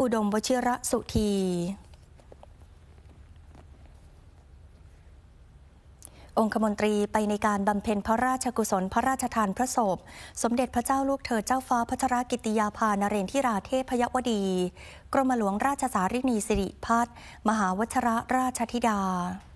อุดมวชิระสุธีองคมนตรีไปในการบำเพ็ญพระราชกุศลพระราชทานพระศพสมเด็จพระเจ้าลูกเธอเจ้าฟ้าพัชรกิติยาภานเรนทิราเทพยวดีกรมหลวงราชสารินีสิริพัฒน์มหาวชิรราชธิดา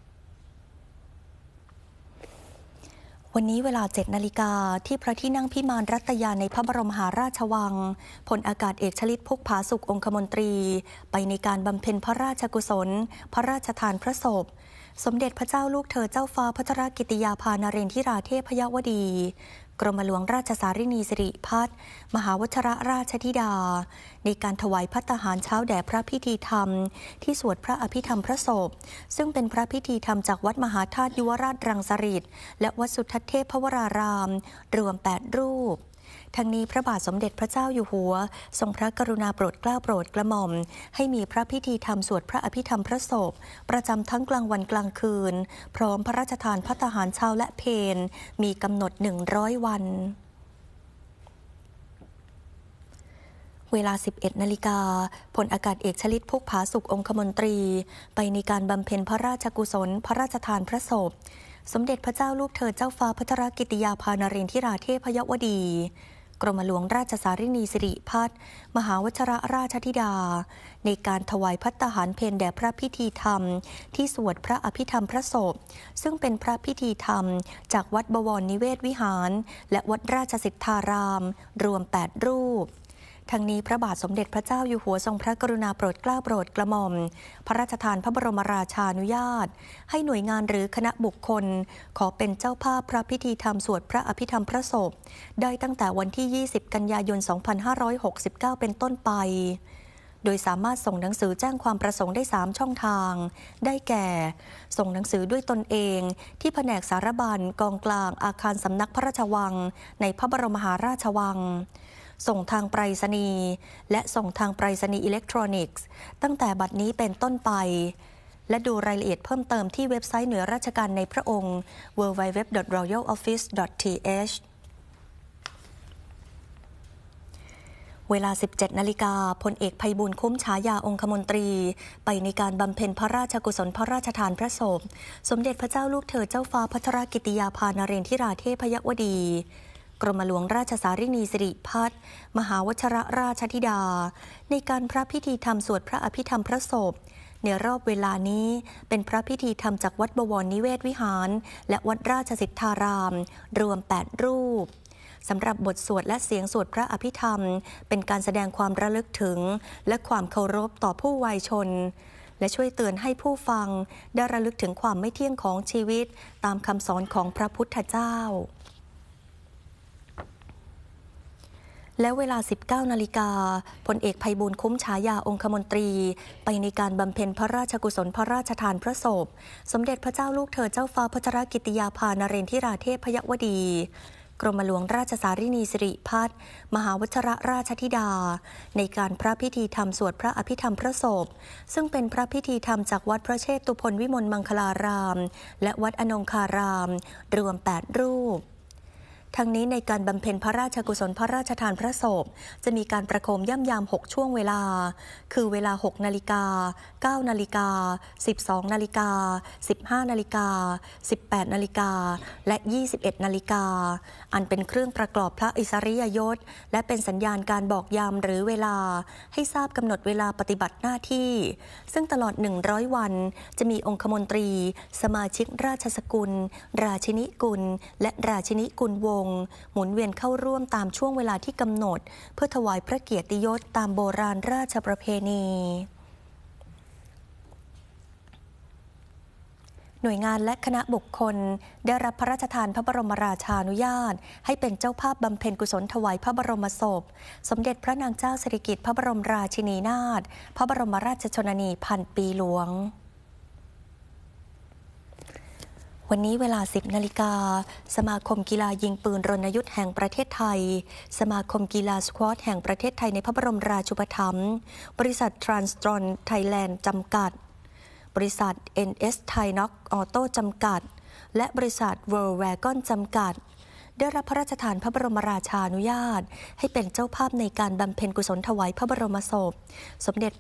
วันนี้เวลา 7 นาฬิกาที่พระที่นั่งพิมานรัตยาในพระบรมมหาราชวังพลอากาศเอกชลิต พุกผาสุของคมนตรีไปในการบำเพ็ญพระราชกุศลพระราชทานพระศพสมเด็จพระเจ้าลูกเธอเจ้าฟ้าพัชรกิติยาภานเรนทิราเทพยวดีกรมหลวงราชสารินีสิริพัฒน์มหาวชิรราชธิดาในการถวายภัตตาหารเช้าแด่พระพิธีธรรมที่สวดพระอภิธรรมพระศพซึ่งเป็นพระพิธีธรรมจากวัดมหาธาตุยุวราชรังสฤษฎ์และวัดสุทัศน์เทพวรารามรวม8รูปทั้งนี้พระบาทสมเด็จพระเจ้าอยู่หัวทรงพระกรุณาโปรดเกล้าโปรดกระหม่อมให้มีพระพิธีธรรมสวดพระอภิธรรมพระศพประจำทั้งกลางวันกลางคืนพร้อมพระราชทานภัตตาหารเช้าและเพลมีกำหนด100 วันเวลา 11 นาฬิกาพลอากาศเอกชลิต พุกผาสุของคมนตรีไปในการบำเพ็ญพระราชกุศลพระราชทานพระศพสมเด็จพระเจ้าลูกเธอเจ้าฟ้าพัชรกิติยาภานเรนทิราเทพยวดีกรมหลวงราชสารินีสิริพัฒน์มหาวชิรราชธิดาในการถวายภัตตาหารเพลแด่พระพิธีธรรมที่สวดพระอภิธรรมพระศพซึ่งเป็นพระพิธีธรรมจากวัดบวรนิเวศวิหารและวัดราชสิทธารามรวม8รูปทั้งนี้พระบาทสมเด็จพระเจ้าอยู่หัวทรงพระกรุณาโปรดเกล้าโปรดกระหม่อมพระราชทานพระบรมราชานุญาตให้หน่วยงานหรือคณะบุคคลขอเป็นเจ้าภาพพระพิธีธรรมสวดพระอภิธรรมพระศพได้ตั้งแต่วันที่ 20 กันยายน 2569 เป็นต้นไปโดยสามารถส่งหนังสือแจ้งความประสงค์ได้3ช่องทางได้แก่ส่งหนังสือด้วยตนเองที่แผนกสารบัญกองกลางอาคารสำนักพระราชวังในพระบรมมหาราชวังส่งทางไปรษณีย์และส่งทางไปรษณีย์อิเล็กทรอนิกส์ตั้งแต่บัดนี้เป็นต้นไปและดูรายละเอียดเพิ่มเติมที่เว็บไซต์หน่วยราชการในพระองค์ www.royaloffice.th เวลา 17 นาฬิกาพลเอกไพบูลย์ คุ้มฉายาองคมนตรีไปในการบำเพ็ญพระราชกุศลพระราชทานพระศพสมเด็จพระเจ้าลูกเธอเจ้าฟ้าพัชรกิติยาภานเรนทิราเทพยวดีกรมหลวงราชสารินีสิริพัฒน์มหาวชิรราชธิดาในการพระพิธีธรรมสวดพระอภิธรรมพระศพในรอบเวลานี้เป็นพระพิธีธรรมจากวัดบวรนิเวศวิหารและวัดราชสิทธารามรวม8รูปสำหรับบทสวดและเสียงสวดพระอภิธรรมเป็นการแสดงความระลึกถึงและความเคารพต่อผู้วัยชนและช่วยเตือนให้ผู้ฟังได้ระลึกถึงความไม่เที่ยงของชีวิตตามคำสอนของพระพุทธเจ้าและเวลา 19 นาฬิกาพลเอกไพบูลย์ คุ้มฉายาองคมนตรีไปในการบำเพ็ญพระราชกุศลพระราชทานพระศพสมเด็จพระเจ้าลูกเธอเจ้าฟ้าพัชรกิติยาภานเรนทิราเทพยวดีกรมหลวงราชสารินีสิริพัฒน์มหาวชิรราชธิดาในการพระพิธีธรรมสวดพระอภิธรรมพระศพซึ่งเป็นพระพิธีธรรมจากวัดพระเชตุพนวิมลมังคลารามและวัดอนงคารามรวม8รูปทั้งนี้ในการบำเพ็ญพระราชกุศลพระราชทานพระศพจะมีการประโคมย่ำยาม6ช่วงเวลาคือเวลา 6 นาฬิกา 9 นาฬิกา 12 นาฬิกา 15 นาฬิกา 18 นาฬิกาและ 21 นาฬิกาอันเป็นเครื่องประกอบพระอิสริยยศและเป็นสัญญาณการบอกยามหรือเวลาให้ทราบกำหนดเวลาปฏิบัติหน้าที่ซึ่งตลอด100 วันจะมีองคมนตรีสมาชิกราชสกุลราชินีกุลและราชินีกุลวงศ์หมุนเวียนเข้าร่วมตามช่วงเวลาที่กำหนดเพื่อถวายพระเกียรติยศตามโบราณราชประเพณีหน่วยงานและคณะบุคคลได้รับพระราชทานพระบรมราชานุญาตให้เป็นเจ้าภาพบำเพ็ญกุศลถวายพระบรมศพสมเด็จพระนางเจ้าสิริกิติ์พระบรมราชินีนาถพระบรมราชชนนีพันปีหลวงวันนี้เวลา 10 นาฬิกาสมาคมกีฬายิงปืนรณยุทธ์แห่งประเทศไทยสมาคมกีฬาสควอชแห่งประเทศไทยในพระบรมราชูปถัมภ์บริษัททรานสตรอนไทยแลนด์จำกัดบริษัท NS ไทยน็อกออโต้จำกัดและบริษัท World Wagon จำกัดได้รับพระราชทานพระบรมราชานุญาตให้เป็นเจ้าภาพในการบำเพ็ญกุศลถวายพระบรมศพสมเด็จ